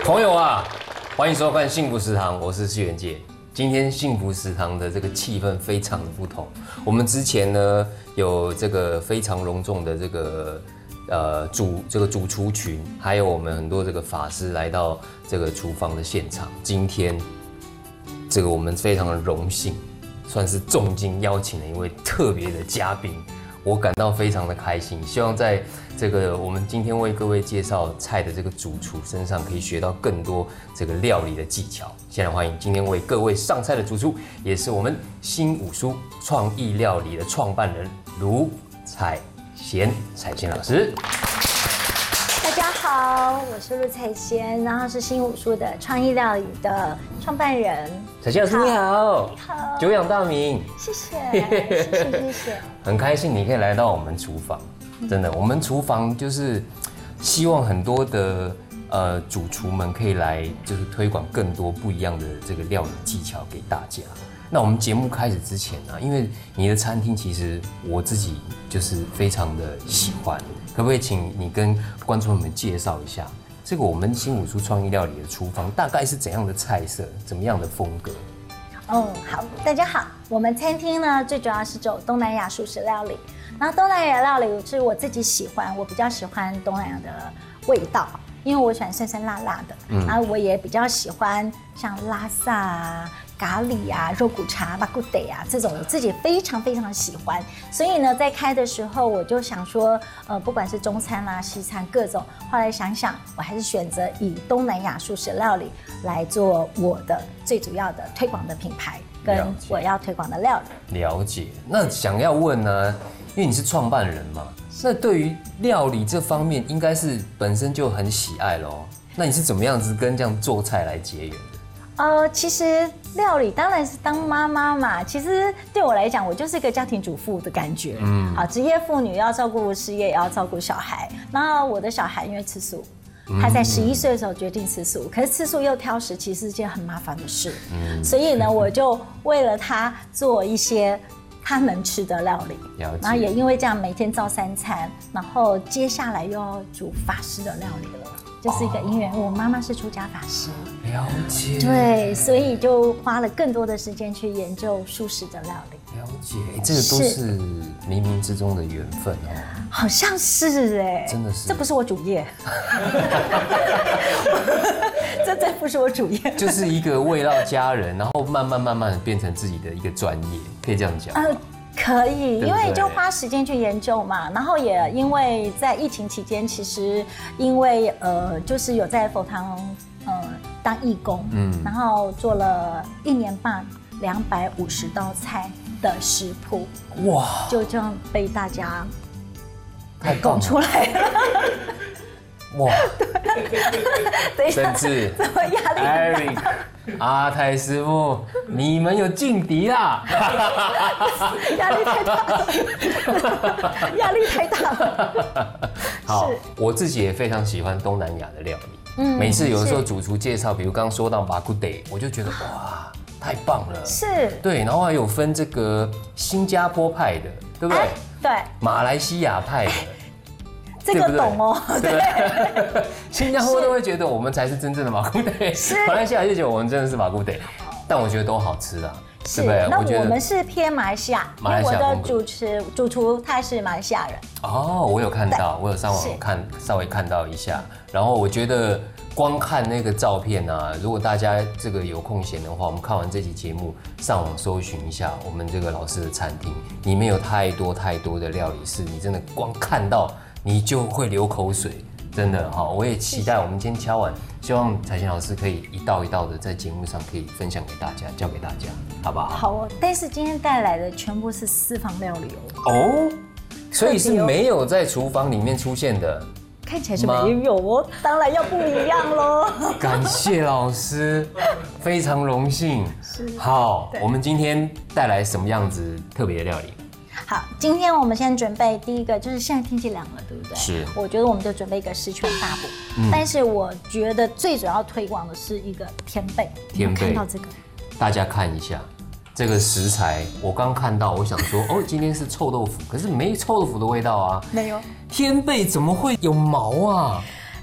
朋友啊，欢迎收看幸福食堂，我是志远姐。今天幸福食堂的这个气氛非常的不同。我们之前呢有这个非常隆重的这个主厨群，还有我们很多这个法师来到这个厨房的现场。今天这个我们非常的荣幸，算是重金邀请了一位特别的嘉宾。我感到非常的开心，希望在这个我们今天为各位介绍菜的这个主厨身上，可以学到更多这个料理的技巧。现在欢迎今天为各位上菜的主厨，也是我们新武书创意料理的创办人卢彩贤老师。 大家好，我是陆彩贤，然后是新武书的创意料理的创办人。 彩贤老师你好， 你好， 久仰大名， 谢谢， 很开心你可以来到我们厨房，真的，我们厨房就是希望很多的主厨们可以来，就是推广更多不一样的这个料理技巧给大家。那我们节目开始之前呢，因为你的餐厅其实我自己就是非常的喜欢，可不可以请你跟观众们介绍一下这个我们新武书创意料理的厨房大概是怎样的菜色，怎么样的风格？ 好，大家好，我们餐厅呢最主要是走东南亚素食料理，然后东南亚料理是我自己喜欢，我比较喜欢东南亚的味道，因为我喜欢酸酸辣辣的，然后我也比较喜欢像拉萨啊、咖喱啊、肉骨茶、巴古得啊这种，我自己非常喜欢。所以呢，在开的时候我就想说，不管是中餐啦、西餐各种，后来想想，我还是选择以东南亚素食料理来做我的最主要的推广的品牌，跟我要推广的料理。 了解。那想要问呢，因为你是创办人嘛，那对于料理这方面，应该是本身就很喜爱咯。那你是怎么样子跟这样做菜来结缘的？ 其实料理当然是当妈妈嘛。其实对我来讲，我就是一个家庭主妇的感觉。好，职业妇女要照顾事业，也要照顾小孩。那我的小孩因为吃素，他在11岁的时候决定吃素，可是吃素又挑食，其实是一件很麻烦的事。所以呢，我就为了他做一些他能吃的料理，然后也因为这样每天照3餐，然后接下来又要煮法式的料理了。就是一个因缘，我妈妈是出家法师， 了解， 对，所以就花了更多的时间去研究素食的料理。 了解，这个都是冥冥之中的缘分哦。 好像是哎， 真的是， 这不是我主业，这不是我主业， 就是一个为了家人，然后慢慢的变成自己的一个专业，可以这样讲。 可以，因为就花时间去研究嘛，然后也因为在疫情期间，其实因为就是有在佛堂当义工，然后做了1年半250道菜的食谱，哇，就这样被大家拱出来了。 哇， 对， 甚至怎么压力很大？ 阿泰师傅，你们有劲敌啦！ 压力太大了，压力太大了。 好，我自己也非常喜欢东南亚的料理。每次有的时候主厨介绍，比如刚刚说到巴古德，我就觉得哇，太棒了。 是， 对，然后还有分这个新加坡派的，对不对？ 对， 马来西亚派的。 这个懂哦， 对，新加坡都会觉得我们才是真正的马古德，马来西亚就觉得我们真的是马古德，但我觉得都好吃啦，对不对？ 那我们是偏马来西亚，因为我的主厨他是马来西亚人。 哦，我有看到，我有上网稍微看到一下，然后我觉得光看那个照片啊，如果大家这个有空闲的话，我们看完这期节目，上网搜寻一下我们这个老师的餐厅，里面有太多的料理是你真的光看到你就会流口水，真的哈！我也期待我们今天敲完，希望彩贤老师可以一道一道的在节目上可以分享给大家，教给大家，好不好？ 好哦，但是今天带来的全部是私房料理哦。 哦，所以是没有在厨房里面出现的。 看起来是没有哦，当然要不一样喽。 感谢老师，非常荣幸。好，我们今天带来什么样子特别的料理？ 好，今天我们先准备第一个，就是现在天气凉了，对不对？ 是。 我觉得我们就准备一个十全大补，但是我觉得最主要推广的是一个天贝。 天贝， 看到这个， 大家看一下这个食材，我刚看到，我想说，哦，今天是臭豆腐，可是没臭豆腐的味道啊。 没有。 天贝怎么会有毛啊？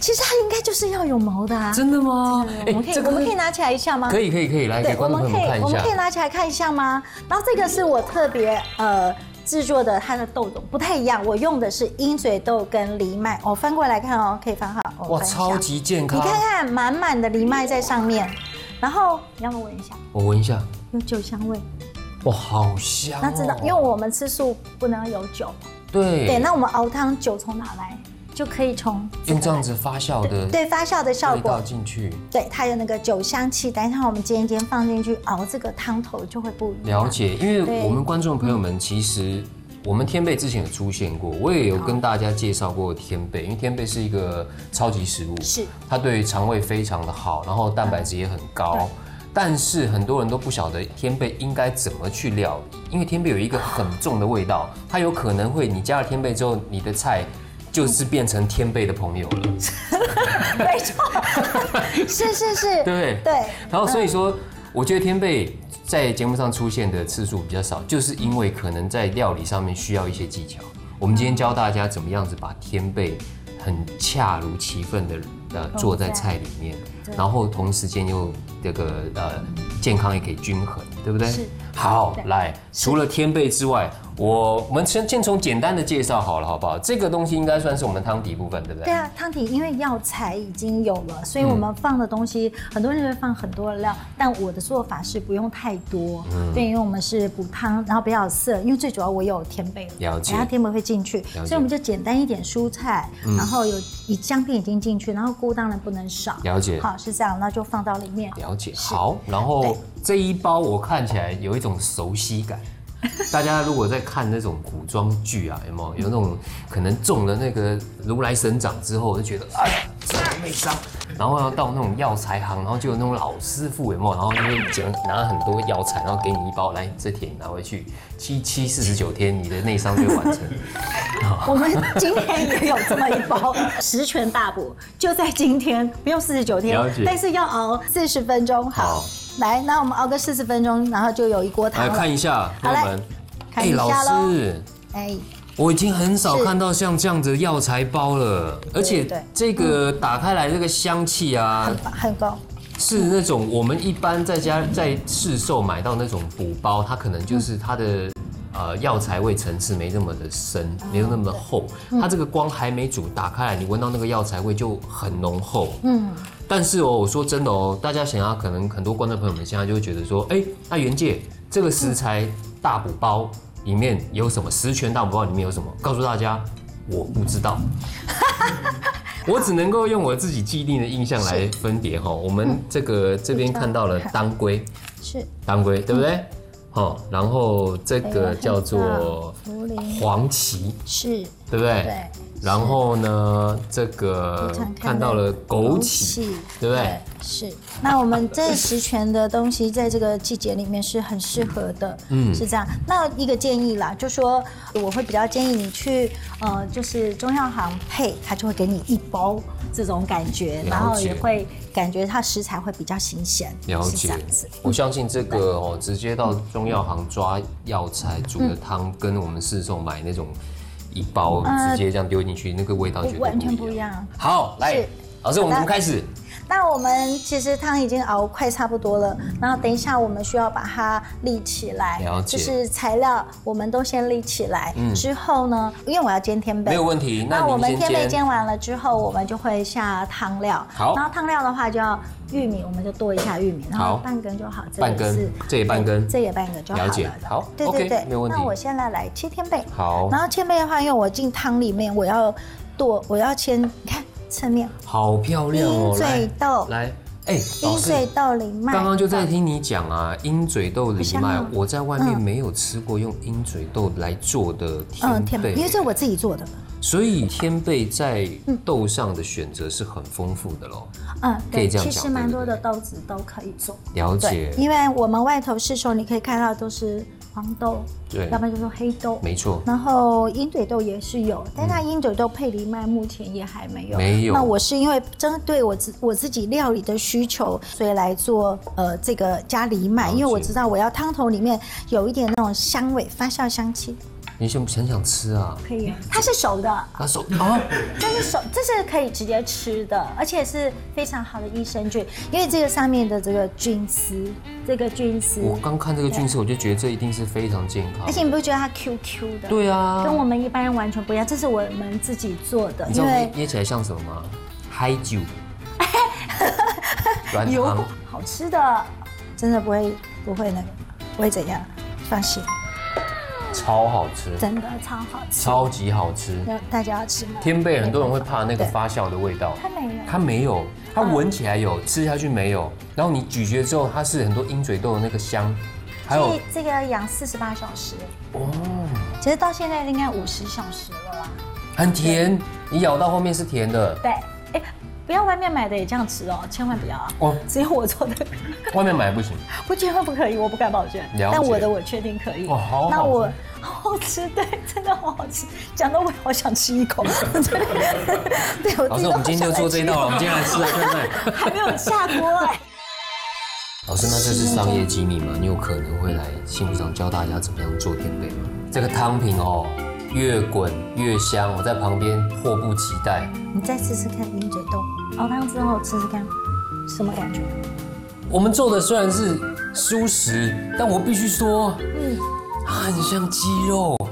其实它应该就是要有毛的啊。 真的吗？ 我们可以拿起来一下吗？ 可以，来给观众朋友们看一下。 我们可以拿起来看一下吗？然后这个是我特别制作的，它的豆种不太一样，我用的是鹰嘴豆跟藜麦。我翻过来看哦，可以翻好。 哇，超级健康！ 你看看，满满的藜麦在上面。然后你要不闻一下？ 我闻一下， 有酒香味。 哇，好香哦！ 那知道，因为我们吃素不能有酒。对，那我们熬汤酒从哪来？就可以从用这样子发酵的， 对发酵的效果进去， 对它有那个酒香气。等一下我们煎放进去熬这个汤头就会不一样。 了解，因为我们观众朋友们其实我们天贝之前有出现过，我也有跟大家介绍过天贝，因为天贝是一个超级食物， 是它对肠胃非常的好，然后蛋白质也很高。但是很多人都不晓得天贝应该怎么去料理，因为天贝有一个很重的味道，它有可能会你加了天贝之后，你的菜就是变成天贝的朋友了。 没错，是， 对。然后所以说，我觉得天贝在节目上出现的次数比较少，就是因为可能在料理上面需要一些技巧。我们今天教大家怎么样子把天贝很恰如其分的做在菜里面，然后同时间又这个健康也可以均衡，对不对？ 是。 好，来，除了天贝之外，我们先从简单的介绍好了，好不好？这个东西应该算是我们汤底部分，对不对？ 对啊，汤底因为药材已经有了，所以我们放的东西，很多人会放很多的料，但我的做法是不用太多。对，因为我们是补汤，然后比较有色，因为最主要我有天贝了， 了解， 然后天贝会进去，所以我们就简单一点蔬菜，然后有香片已经进去，然后菇当然不能少。 了解， 好，是这样，那就放到里面。 了解，好，然后这一包我看起来有一种熟悉感。大家如果在看那种古装剧啊，有没有那种可能中了那个如来神掌之后，就觉得哎呀，这么内伤，然后要到那种药材行，然后就有那种老师傅有没有，然后就会拿很多药材，然后给你一包，来这帖你拿回去，49天你的内伤就会完成。 我们今天也有这么一包十全大补，就在今天，不用49天，但是要熬40分钟。好。来，那我们熬个40分钟，然后就有一锅汤了。 来看一下， 好来，看一下老师，我已经很少看到像这样子的药材包了，而且这个打开来这个香气啊， 很高， 是那种我们一般在市售买到那种补包，它可能就是它的药材味层次没那么的深，没有那么的厚，它这个光还没煮，打开来你闻到那个药材味就很浓厚。但是我说真的大家想要，可能很多观众朋友们现在就会觉得说，那元介这个食材大补包里面有什么？十全大补包里面有什么？告诉大家，我不知道，我只能够用我自己既定的印象来分别哈。我们这边看到了当归， 是当归，对不对？然后这个叫做黄芪， 是， 对不对？ 对。 然后呢，这个看到了枸杞，对不对？ 是。那我们这十全的东西，在这个季节里面是很适合的，是这样。那一个建议啦，就说我会比较建议你去，就是中药行配，它就会给你一包这种感觉，然后也会感觉它食材会比较新鲜。 了解，我相信这个直接到中药行抓药材煮的汤，跟我们市售买那种一包直接这样丢进去，那个味道绝对完全不一样。 好，来，老师，我们怎么开始？ 那我们其实汤已经熬快差不多了，然后等一下我们需要把它沥起来， 了解， 就是材料我们都先沥起来，之后呢，因为我要煎天贝， 没有问题。 那我们天贝煎完了之后，我们就会下汤料。 好， 然后汤料的话就要玉米，我们就剁一下玉米，然后半根就好， 半根，这也半根， 这也半根就好了。 了解，好， 对， 没有问题。 那我现在来切天贝， 好， 然后天贝的话，因为我进汤里面，我要切，你看侧面， 好漂亮哦， 鹰嘴豆， 来。 鹰嘴豆藜麦， 刚刚就在听你讲啊，鹰嘴豆藜麦，我在外面没有吃过用鹰嘴豆来做的天贝， 因为这是我自己做的。 所以天贝在豆上的选择是很丰富的咯。 对，其实蛮多的豆子都可以做。 了解， 因为我们外头市售你可以看到都是黄豆， 对， 要不然就是黑豆， 没错。 然后鹰嘴豆也是有，但它鹰嘴豆配藜麦目前也还没有。 没有。 那我是因为针对我自己料理的需求，所以来做这个加藜麦，因为我知道我要汤头里面有一点那种香味、发酵香气。 你很想吃啊？ 可以，它是熟的， 他说啊， 这是可以直接吃的，而且是非常好的益生菌，因为这个上面的这个菌丝， 我刚看这个菌丝，我就觉得这一定是非常健康。 而且你不会觉得它 QQ 的？ 对啊， 跟我们一般人完全不一样，这是我们自己做的， 你知道捏起来像什么吗？嗨酒，软糖， 好吃的，真的不会那个，不会怎样，放心。 超好吃， 真的超好吃， 超级好吃。 大家要吃吗？ 天贝很多人会怕那个发酵的味道，它没有，它闻起来有，吃下去没有。然后你咀嚼之后，它是很多鹰嘴豆的那个香，还有这个养48小时哦，其实到现在应该50小时了啦。 很甜，你咬到后面是甜的。 对，哎，不要外面买的也这样吃哦，千万不要啊！ 哦， 只有我做的， 外面买不行， 不千万不可以，我不敢保证。但我的我确定可以。 哇，好好吃。 那我好吃，对，真的好好吃，讲到我好想吃一口。对， 老师，我们今天就做这一道了，我们今天来试来看看。 还没有下锅哎。 老师，那这是商业机密吗？你有可能会来幸福上教大家怎么样做天贝吗？这个汤品哦，越滚越香，我在旁边迫不及待。 你再试试看鹰嘴豆，熬汤之后吃吃看，什么感觉？ 我们做的虽然是蔬食，但我必须说，它很像鸡肉。